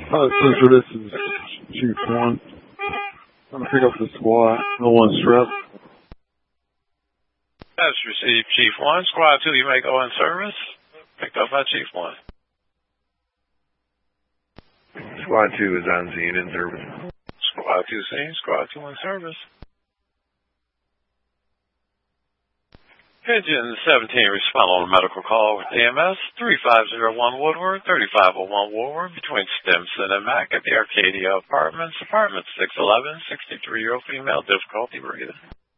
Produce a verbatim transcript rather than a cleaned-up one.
Hi, Central, this is Chief One. I'm gonna pick up the squad. No one stress. That's received, Chief One. Squad Two, you may go in service. Picked up by Chief One. Squad Two is on scene in service. Squad Two scene. Squad Two in service. Pigeon seventeen, respond on a medical call with A M S three five zero one Woodward, thirty-five oh one Woodward, between Stimson and Mack at the Arcadia Apartments, apartment six eleven, sixty-three-year-old female, difficulty breathing.